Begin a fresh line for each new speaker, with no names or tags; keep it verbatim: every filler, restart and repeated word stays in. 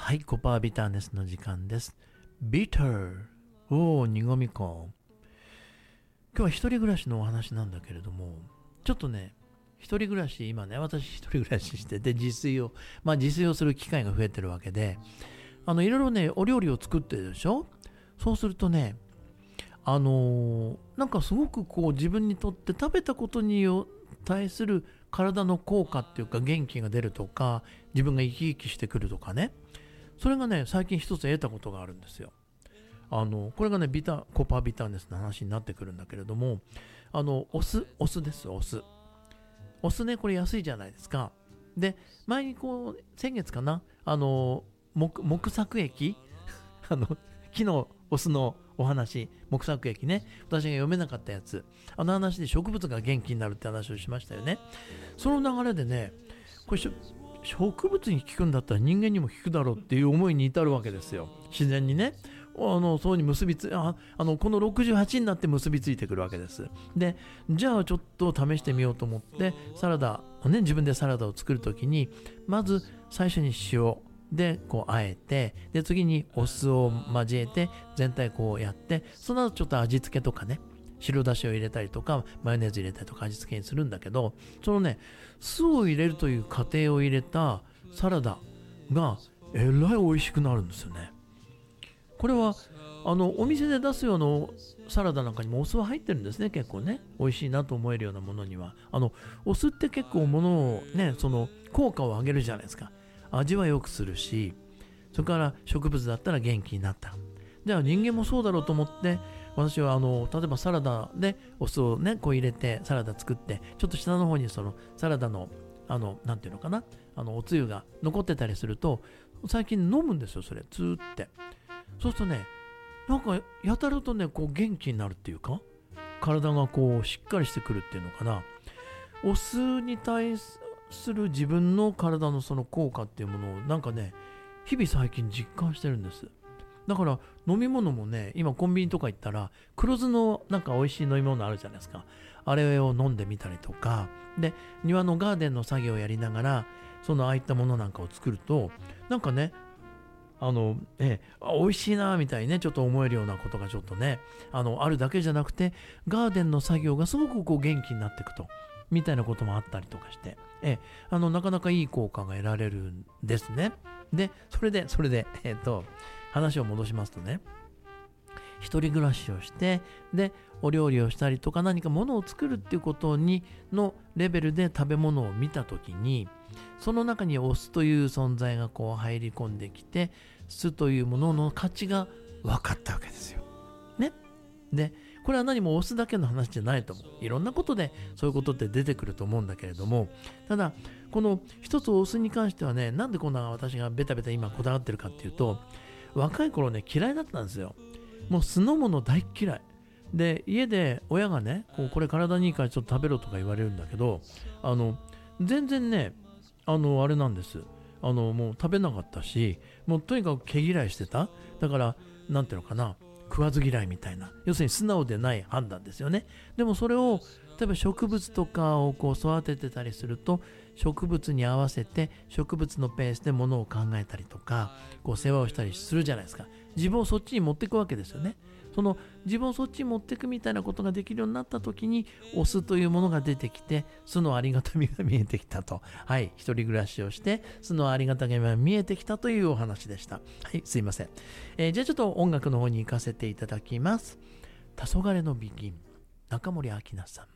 はい、コパービターネスの時間です。ビター。おー、苦味か。今日は一人暮らしのお話なんだけれども、ちょっとね、一人暮らし、今ね、私一人暮らししてて、自炊を、まあ自炊をする機会が増えてるわけで、あの、いろいろね、お料理を作ってるでしょ。そうするとね、あのー、なんかすごくこう自分にとって食べたことに対する体の効果っていうか元気が出るとか、自分が生き生きしてくるとかね、それがね、最近一つ得たことがあるんですよ。あの、これがね、ビタ、コパービターネスの話になってくるんだけれども、あの、お酢、お酢です、お酢。お酢ね、これ安いじゃないですか。で、前にこう、先月かな、あの、木、木作液あの、木のお酢のお話、木作液ね、私が読めなかったやつ。あの話で植物が元気になるって話をしましたよね。その流れでね、これ植物に効くんだったら人間にも効くだろうっていう思いに至るわけですよ。自然にね。あの、そうに結びつ、あ、あの、このろくじゅうはちになって結びついてくるわけです。で、じゃあちょっと試してみようと思って、サラダをね、自分でサラダを作るときに、まず最初に塩で、こう、あえて、で、次にお酢を交えて、全体こうやって、その後ちょっと味付けとかね、白だしを入れたりとか、マヨネーズ入れたりとか味付けにするんだけど、そのね、酢を入れるという過程を入れたサラダがえらい美味しくなるんですよね。これはあのお店で出すようなサラダなんかにもお酢は入ってるんですね。結構ね、美味しいなと思えるようなものには、あのお酢って結構ものをね、その効果を上げるじゃないですか。味は良くするし、それから植物だったら元気になった。じゃあ人間もそうだろうと思って、私はあの例えばサラダでお酢をねこう入れてサラダ作って、ちょっと下の方にそのサラダのあのなんていうのかな、あのおつゆが残ってたりすると、最近飲むんですよ、それツーって。そうするとね、なんかやたらとねこう元気になるっていうか、体がこうしっかりしてくるっていうのかな。お酢に対する自分の体のその効果っていうものをなんかね、日々最近実感してるんです。だから飲み物もね、今コンビニとか行ったら黒酢のなんか美味しい飲み物あるじゃないですか。あれを飲んでみたりとかで、庭のガーデンの作業をやりながらそのああいったものなんかを作ると、なんかね、あのえあ美味しいなみたいにね、ちょっと思えるようなことがちょっとね、あのあるだけじゃなくて、ガーデンの作業がすごくこう元気になっていくとみたいなこともあったりとかして、えあのなかなかいい効果が得られるんですね。でそれでそれでえっと話を戻しますとね、一人暮らしをして、でお料理をしたりとか何か物を作るっていうことにのレベルで食べ物を見たときに、その中にお酢という存在がこう入り込んできて、酢というものの価値が分かったわけですよ。ね。でこれは何もお酢だけの話じゃないと思う。いろんなことでそういうことって出てくると思うんだけれども、ただこの一つお酢に関してはね、なんでこんな私がベタベタ今こだわってるかっていうと、若い頃ね嫌いだったんですよ。もう酢の物大っ嫌いで、家で親がねこうこれ体にいいからちょっと食べろとか言われるんだけど、あの全然ね、あのあれなんです、あのもう食べなかったし、もうとにかく毛嫌いしてた。だからなんていうのかな、食わず嫌いみたいな、要するに素直でない判断ですよね。でもそれを例えば植物とかをこう育ててたりすると、植物に合わせて植物のペースでものを考えたりとか、こう世話をしたりするじゃないですか。自分をそっちに持っていくわけですよね。その自分をそっちに持っていくみたいなことができるようになった時に、お酢というものが出てきて、酢のありがたみが見えてきたと。はい、一人暮らしをして酢のありがたみが見えてきたというお話でした。はい、すいません。えー、じゃあちょっと音楽の方に行かせていただきます。黄昏のビギン、中森明菜さん。